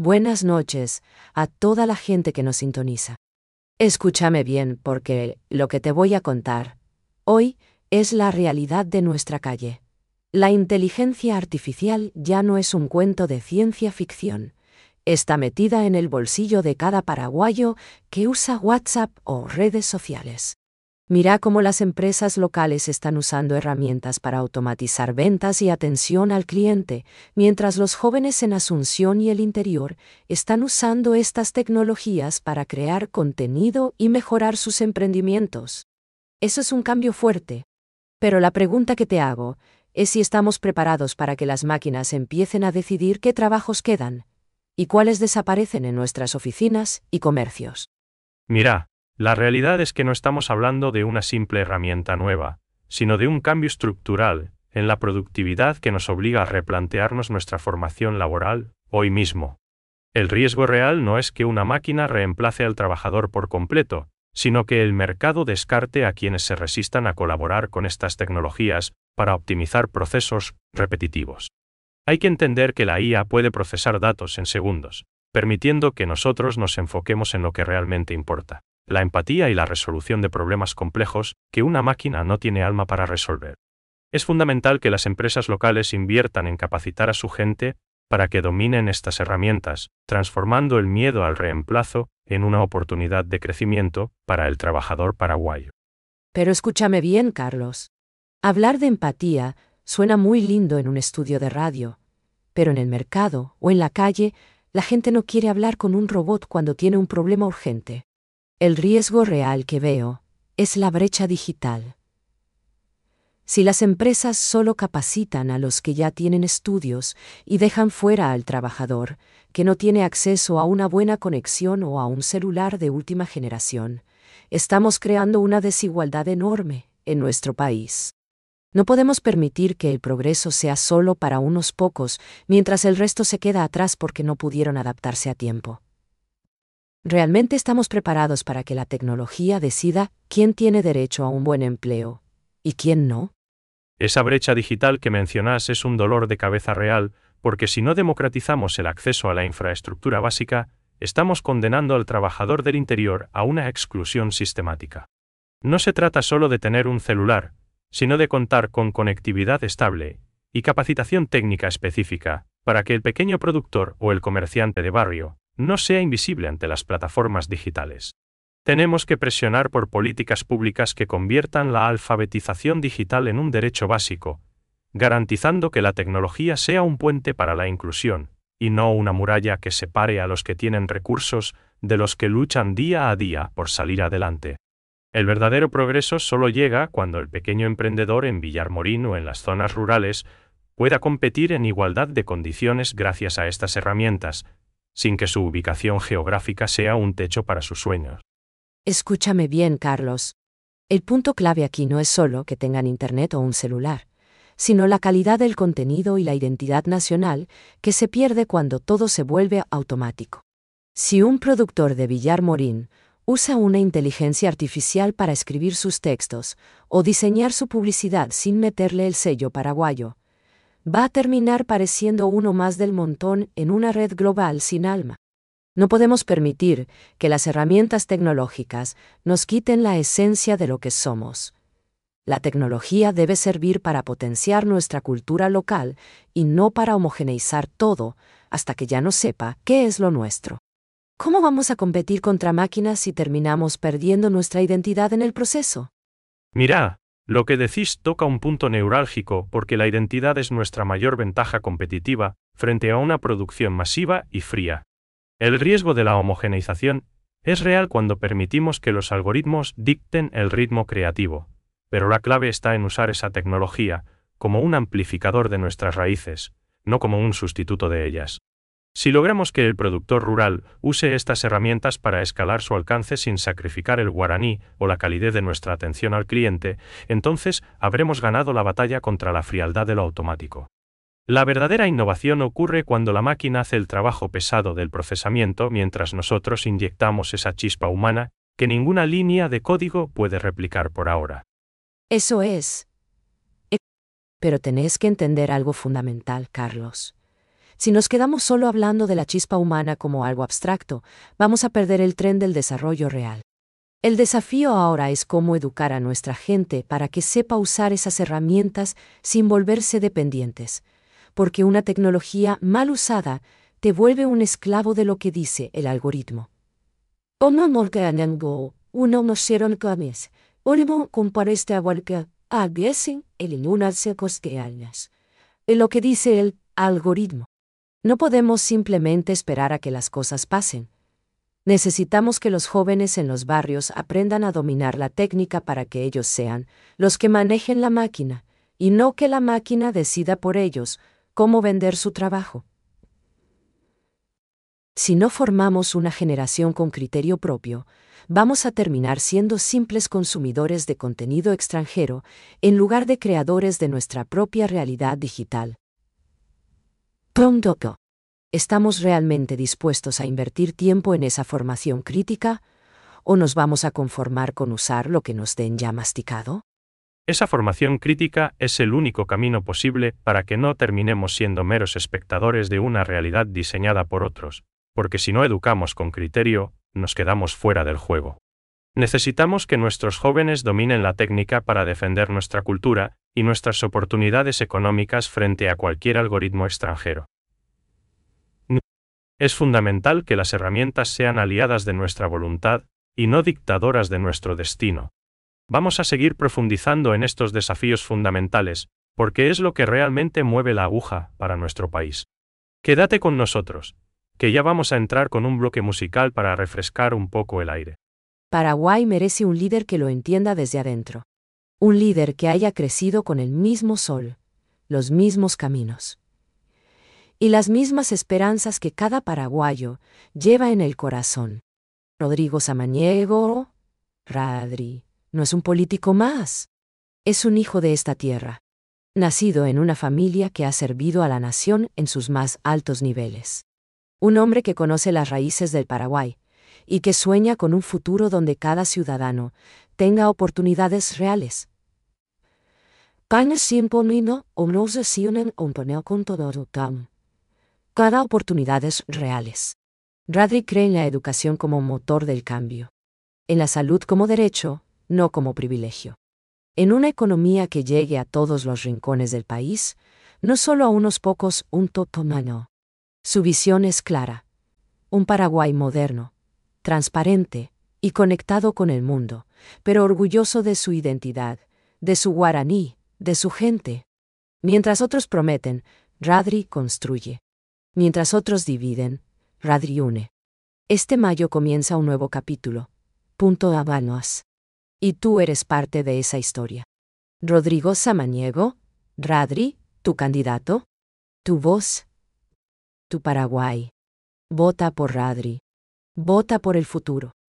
Buenas noches a toda la gente que nos sintoniza. Escúchame bien porque lo que te voy a contar hoy es la realidad de nuestra calle. La inteligencia artificial ya no es un cuento de ciencia ficción. Está metida en el bolsillo de cada paraguayo que usa WhatsApp o redes sociales. Mira cómo las empresas locales están usando herramientas para automatizar ventas y atención al cliente, mientras los jóvenes en Asunción y el interior están usando estas tecnologías para crear contenido y mejorar sus emprendimientos. Eso es un cambio fuerte. Pero la pregunta que te hago es si estamos preparados para que las máquinas empiecen a decidir qué trabajos quedan y cuáles desaparecen en nuestras oficinas y comercios. Mira, la realidad es que no estamos hablando de una simple herramienta nueva, sino de un cambio estructural en la productividad que nos obliga a replantearnos nuestra formación laboral hoy mismo. El riesgo real no es que una máquina reemplace al trabajador por completo, sino que el mercado descarte a quienes se resistan a colaborar con estas tecnologías para optimizar procesos repetitivos. Hay que entender que la IA puede procesar datos en segundos, permitiendo que nosotros nos enfoquemos en lo que realmente importa: la empatía y la resolución de problemas complejos que una máquina no tiene alma para resolver. Es fundamental que las empresas locales inviertan en capacitar a su gente para que dominen estas herramientas, transformando el miedo al reemplazo en una oportunidad de crecimiento para el trabajador paraguayo. Pero escúchame bien, Carlos. Hablar de empatía suena muy lindo en un estudio de radio, pero en el mercado o en la calle, la gente no quiere hablar con un robot cuando tiene un problema urgente. El riesgo real que veo es la brecha digital. Si las empresas solo capacitan a los que ya tienen estudios y dejan fuera al trabajador, que no tiene acceso a una buena conexión o a un celular de última generación, estamos creando una desigualdad enorme en nuestro país. No podemos permitir que el progreso sea solo para unos pocos, mientras el resto se queda atrás porque no pudieron adaptarse a tiempo. ¿Realmente estamos preparados para que la tecnología decida quién tiene derecho a un buen empleo y quién no? Esa brecha digital que mencionas es un dolor de cabeza real, porque si no democratizamos el acceso a la infraestructura básica, estamos condenando al trabajador del interior a una exclusión sistemática. No se trata solo de tener un celular, sino de contar con conectividad estable y capacitación técnica específica para que el pequeño productor o el comerciante de barrio no sea invisible ante las plataformas digitales. Tenemos que presionar por políticas públicas que conviertan la alfabetización digital en un derecho básico, garantizando que la tecnología sea un puente para la inclusión, y no una muralla que separe a los que tienen recursos de los que luchan día a día por salir adelante. El verdadero progreso solo llega cuando el pequeño emprendedor en Villarmorín o en las zonas rurales pueda competir en igualdad de condiciones gracias a estas herramientas, sin que su ubicación geográfica sea un techo para sus sueños. Escúchame bien, Carlos. El punto clave aquí no es solo que tengan internet o un celular, sino la calidad del contenido y la identidad nacional que se pierde cuando todo se vuelve automático. Si un productor de Villarmorín usa una inteligencia artificial para escribir sus textos o diseñar su publicidad sin meterle el sello paraguayo, va a terminar pareciendo uno más del montón en una red global sin alma. No podemos permitir que las herramientas tecnológicas nos quiten la esencia de lo que somos. La tecnología debe servir para potenciar nuestra cultura local y no para homogeneizar todo hasta que ya no sepa qué es lo nuestro. ¿Cómo vamos a competir contra máquinas si terminamos perdiendo nuestra identidad en el proceso? Mira, lo que decís toca un punto neurálgico porque la identidad es nuestra mayor ventaja competitiva frente a una producción masiva y fría. El riesgo de la homogeneización es real cuando permitimos que los algoritmos dicten el ritmo creativo, pero la clave está en usar esa tecnología como un amplificador de nuestras raíces, no como un sustituto de ellas. Si logramos que el productor rural use estas herramientas para escalar su alcance sin sacrificar el guaraní o la calidez de nuestra atención al cliente, entonces habremos ganado la batalla contra la frialdad de lo automático. La verdadera innovación ocurre cuando la máquina hace el trabajo pesado del procesamiento mientras nosotros inyectamos esa chispa humana que ninguna línea de código puede replicar por ahora. Eso es. Pero tenés que entender algo fundamental, Carlos. Si nos quedamos solo hablando de la chispa humana como algo abstracto, vamos a perder el tren del desarrollo real. El desafío ahora es cómo educar a nuestra gente para que sepa usar esas herramientas sin volverse dependientes, porque una tecnología mal usada te vuelve un esclavo de lo que dice el algoritmo. Uno no hicieron camis, uno compareste a walker, a guessing, el inunarse costeañas. Lo que dice el algoritmo. No podemos simplemente esperar a que las cosas pasen. Necesitamos que los jóvenes en los barrios aprendan a dominar la técnica para que ellos sean los que manejen la máquina, y no que la máquina decida por ellos cómo vender su trabajo. Si no formamos una generación con criterio propio, vamos a terminar siendo simples consumidores de contenido extranjero en lugar de creadores de nuestra propia realidad digital. ¿Estamos realmente dispuestos a invertir tiempo en esa formación crítica o nos vamos a conformar con usar lo que nos den ya masticado? Esa formación crítica es el único camino posible para que no terminemos siendo meros espectadores de una realidad diseñada por otros, porque si no educamos con criterio, nos quedamos fuera del juego. Necesitamos que nuestros jóvenes dominen la técnica para defender nuestra cultura y nuestras oportunidades económicas frente a cualquier algoritmo extranjero. Es fundamental que las herramientas sean aliadas de nuestra voluntad y no dictadoras de nuestro destino. Vamos a seguir profundizando en estos desafíos fundamentales, porque es lo que realmente mueve la aguja para nuestro país. Quédate con nosotros, que ya vamos a entrar con un bloque musical para refrescar un poco el aire. Paraguay merece un líder que lo entienda desde adentro. Un líder que haya crecido con el mismo sol, los mismos caminos y las mismas esperanzas que cada paraguayo lleva en el corazón. Rodrigo Samaniego, Radri, no es un político más. Es un hijo de esta tierra, nacido en una familia que ha servido a la nación en sus más altos niveles. Un hombre que conoce las raíces del Paraguay y que sueña con un futuro donde cada ciudadano tenga oportunidades reales. Cada oportunidades reales. Radri cree en la educación como motor del cambio. En la salud como derecho, no como privilegio. En una economía que llegue a todos los rincones del país, no solo a unos pocos, un totomano. Su visión es clara. Un Paraguay moderno, transparente y conectado con el mundo, pero orgulloso de su identidad, de su guaraní, de su gente. Mientras otros prometen, Radri construye. Mientras otros dividen, Radri une. Este mayo comienza un nuevo capítulo. Habanos. Y tú eres parte de esa historia. Rodrigo Samaniego, Radri, tu candidato, tu voz, tu Paraguay. Vota por Radri. Vota por el futuro.